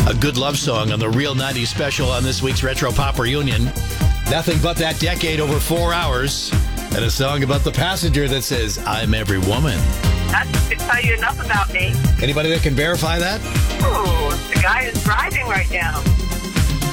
A good love song on the Real 90s special on this week's Retro Pop Reunion. Nothing but that decade over 4 hours. And a song about the passenger that says, I'm every woman. That doesn't tell you enough about me. Anybody that can verify that? Ooh, the guy is driving right now.